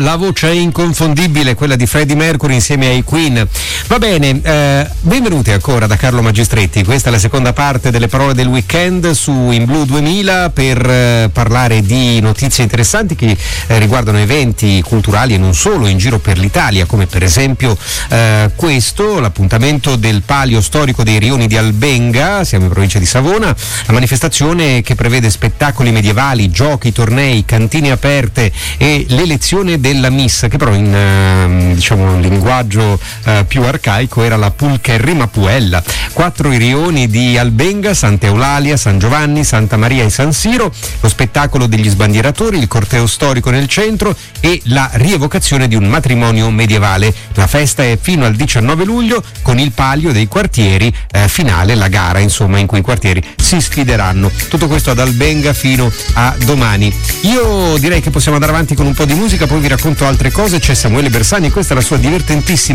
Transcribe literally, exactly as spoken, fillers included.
la voce inconfondibile, quella di Freddie Mercury insieme ai Queen. Va bene, eh, benvenuti ancora da Carlo Magistretti. Questa è la seconda parte delle parole del weekend su In Blu duemila per eh, parlare di notizie interessanti che eh, riguardano eventi culturali e non solo in giro per l'Italia, come per esempio eh, questo, l'appuntamento del Palio Storico dei Rioni di Albenga, siamo in provincia di Savona, la manifestazione che prevede spettacoli medievali, giochi, tornei, cantine aperte e l'elezione della Miss, che però in eh, diciamo un linguaggio eh, più arcaico era la Pulcherri Mapuella. Quattro i rioni di Albenga, Santa Eulalia, San Giovanni, Santa Maria e San Siro, lo spettacolo degli sbandieratori, il corteo storico nel centro e la rievocazione di un matrimonio medievale. La festa è fino al diciannove luglio con il palio dei quartieri eh, finale, la gara insomma in cui i quartieri si sfideranno. Tutto questo ad Albenga fino a domani. Io direi che possiamo andare avanti con un po' di musica, poi vi racconto altre cose. C'è Samuele Bersani e questa è la sua divertentissima